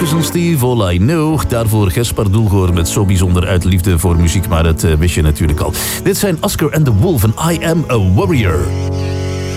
Marcus en Steve, All I Know. Daarvoor Gaspar Doelgoor met Zo Bijzonder uit liefde voor muziek, maar dat wist je natuurlijk al. Dit zijn Oscar and the Wolf en I Am a Warrior.